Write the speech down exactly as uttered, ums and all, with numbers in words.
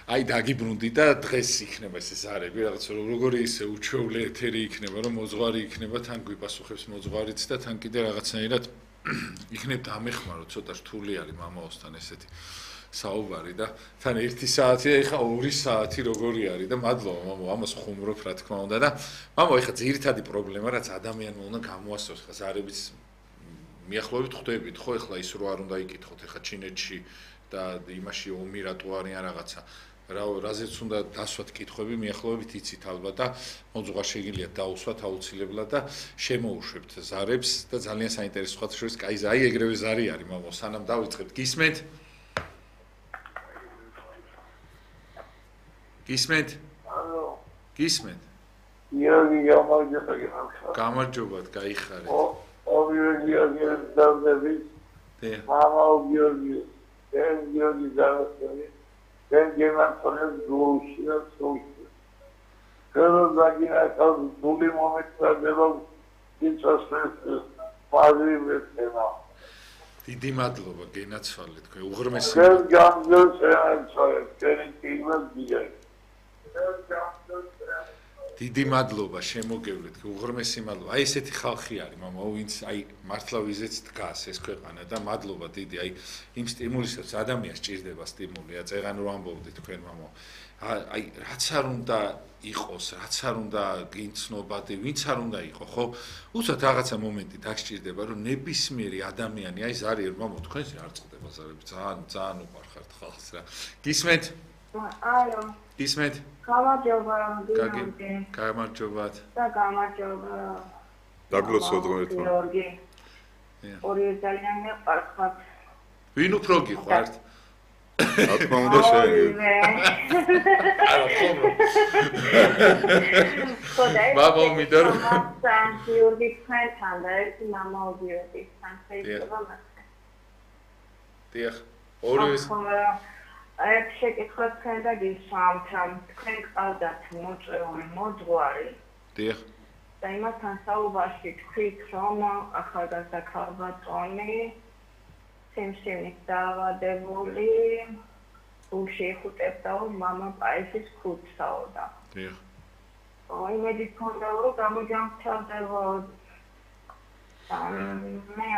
აი დაგიბრუნდი და დღეს იქნება ეს ზარები, რაღაც როგორი ისე უჩვეულე ეთერი იქნება, რომ მოძღვარი იქნება, თან გვიპასუხებს მოძღვარიც და თან კიდე რაღაცნაირად იქნებ დამეხმარო, ცოტა რთული არის მამაოსთან ესეთი საუბარი და თან ერთი საათია, ეხა ორი საათი როგორი არის და მადლობა მამო, ამას ხუმრობ რა თქმა უნდა და მამო, ეხა ძირითადი პრობლემა რაც ადამიანმა უნდა გამოასწოროს, ხა ზარებიც მიახლოებით ხვდებით, ხო, ეხლა ის რო არ უნდა იკითხოთ, ეხა ჩინეთში და იმაში ომი რატო არიან რაღაცა რა რაზეც უნდა დასვათ კითხვები მიახლოებით იცით ალბათ და მოძღვარ შეგიძლიათ დაუსვათ აუცილებლად და შემოუშვებთ ზარებს და ძალიან საინტერესო ხათ შორის კაი ზაი ეგრევე ზარი არის მამო სანამ დავიწყებთ გისმენთ გისმენთ ალო გისმენთ იოგი გამარჯობა გამარჯობათ გაიხარეთ ორივე გიორგი დავდები მამა გიორგი ეს გიორგი დავდები Then came up for his grocery or social. Colonel Zagina comes fully moment for the interest father with him. დიდი მადლობა გენაცვალეთ თქვენ უღრმესი Then John I'm sorry, getting people bigger. დიდი მადლობა შემოგევლეთ უღრმესი მადლობა აი ესეთი ხალხი არის მამა ვინც აი მართლა ვიზეც დგას ეს ქვეყანა და მადლობა დიდი აი იმ სტიმულისაც ადამიანს ჭირდება სტიმული აწეღან რო ამბობდით თქვენ მამა აი რაც არ უნდა იყოს რაც არ უნდა გინცნობადი ვინც არ უნდა იყო ხო უცბად რაღაცა მომენტი დაგჭირდება რომ ნებისმიერი ადამიანი აი ზარი მამა თქვენს არ წყდება ზარები ძალიან ძალიან უყარხართ ხალხს რა გისმენთ ალო გისმენთ გამარჯობა დინამტე გამარჯობათ და გამარჯობა დაგლოცოთ ერთმა გიორგი ორი ძალიან მეყარხართ ვინ უფრო გიყვართ რა თქმა უნდა შეიძლება არა ხო მამო მიდარ სან გიორგი თქვენთან და ერთი მამა გიორგი თან შეიძლება მასე დიახ ორივე აი შეკითხვა თქვენ და გისვამთ თქვენ ყავდათ მოწვეული მოძღვარი დიახ და იმასთან საუბარში თქვით რომ ახალგაზრდა ქალბატონი სიმსივნით დაავადებული გულში იხუტებდაო მამა პაისის ქუდსაო და დიახ აი იმედი გქონდა რომ გამოჯამრთელდებოდ და მე